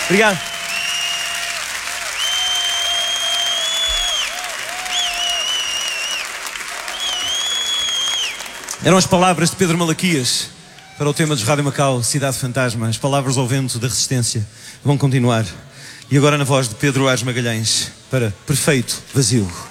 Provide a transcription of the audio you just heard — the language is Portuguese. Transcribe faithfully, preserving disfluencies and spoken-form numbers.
Obrigado. Eram as palavras de Pedro Malaquias para o tema dos Rádio Macau, Cidade Fantasma. As palavras ao vento da resistência vão continuar. E agora na voz de Pedro Aires Magalhães para Perfeito Vazio.